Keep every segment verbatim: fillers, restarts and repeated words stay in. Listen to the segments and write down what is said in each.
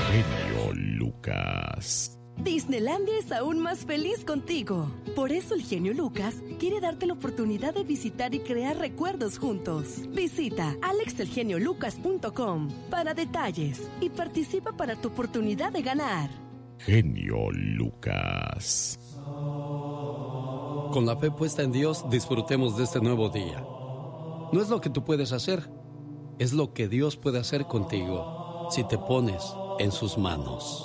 genio Lucas. Disneylandia es aún más feliz contigo. Por eso el genio Lucas quiere darte la oportunidad de visitar y crear recuerdos juntos. Visita alex el genio lucas punto com para detalles y participa para tu oportunidad de ganar. Genio Lucas. Con la fe puesta en Dios, disfrutemos de este nuevo día. No es lo que tú puedes hacer, es lo que Dios puede hacer contigo si te pones en sus manos.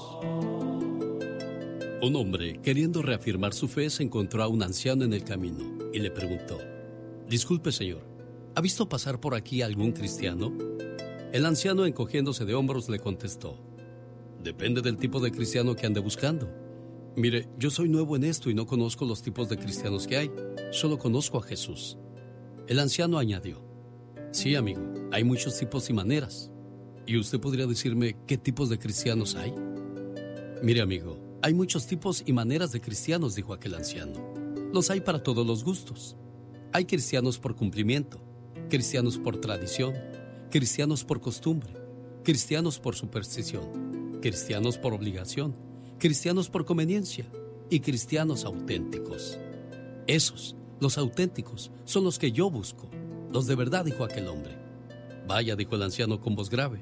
Un hombre, queriendo reafirmar su fe, se encontró a un anciano en el camino y le preguntó: «Disculpe, señor, ¿ha visto pasar por aquí algún cristiano?». El anciano, encogiéndose de hombros, le contestó: «Depende del tipo de cristiano que ande buscando. Mire, yo soy nuevo en esto y no conozco los tipos de cristianos que hay, solo conozco a Jesús». El anciano añadió: «Sí, amigo, hay muchos tipos y maneras. ¿Y usted podría decirme qué tipos de cristianos hay?». «Mire, amigo, hay muchos tipos y maneras de cristianos», dijo aquel anciano. «Los hay para todos los gustos. Hay cristianos por cumplimiento, cristianos por tradición, cristianos por costumbre, cristianos por superstición, cristianos por obligación, cristianos por conveniencia y cristianos auténticos. Esos, los auténticos, son los que yo busco, los de verdad», dijo aquel hombre. «Vaya», dijo el anciano con voz grave,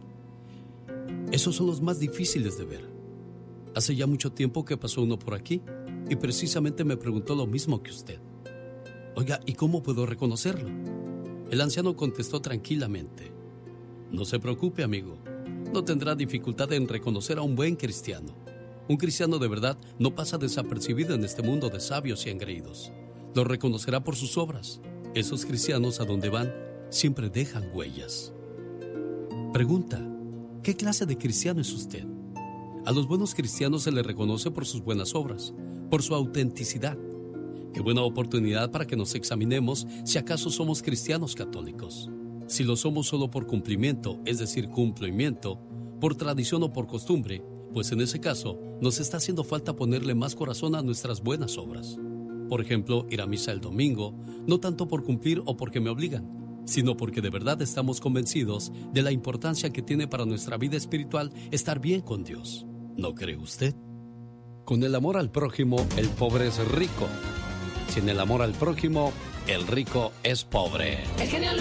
«esos son los más difíciles de ver. Hace ya mucho tiempo que pasó uno por aquí y precisamente me preguntó lo mismo que usted. Oiga, ¿y cómo puedo reconocerlo?». El anciano contestó tranquilamente: «No se preocupe, amigo, no tendrá dificultad en reconocer a un buen cristiano. Un cristiano de verdad no pasa desapercibido en este mundo de sabios y engreídos. Lo reconocerá por sus obras. Esos cristianos, a donde van, siempre dejan huellas». Pregunta: ¿qué clase de cristiano es usted? A los buenos cristianos se les reconoce por sus buenas obras, por su autenticidad. Qué buena oportunidad para que nos examinemos si acaso somos cristianos católicos. Si lo somos solo por cumplimiento, es decir, cumplimiento, por tradición o por costumbre, pues en ese caso nos está haciendo falta ponerle más corazón a nuestras buenas obras. Por ejemplo, ir a misa el domingo, no tanto por cumplir o porque me obligan, sino porque de verdad estamos convencidos de la importancia que tiene para nuestra vida espiritual estar bien con Dios. ¿No cree usted? Con el amor al prójimo, el pobre es rico. Sin el amor al prójimo, el rico es pobre. El genio